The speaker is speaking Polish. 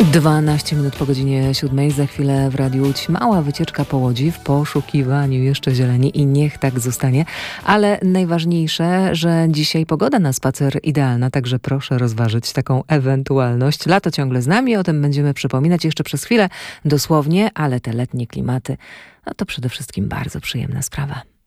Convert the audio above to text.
12 minut po godzinie 7. Za chwilę w Radiu Łódź mała wycieczka po Łodzi w poszukiwaniu jeszcze zieleni i niech tak zostanie. Ale najważniejsze, że dzisiaj pogoda na spacer idealna, także proszę rozważyć taką ewentualność. Lato ciągle z nami, o tym będziemy przypominać jeszcze przez chwilę dosłownie, ale te letnie klimaty, no to przede wszystkim bardzo przyjemna sprawa.